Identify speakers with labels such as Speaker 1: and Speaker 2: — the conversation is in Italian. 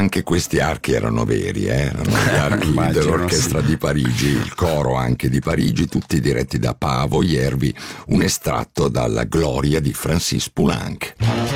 Speaker 1: anche questi archi erano veri, erano gli archi dell'orchestra di Parigi, il coro anche di Parigi, tutti diretti da Paavo Järvi, un estratto dalla Gloria di Francis Poulenc.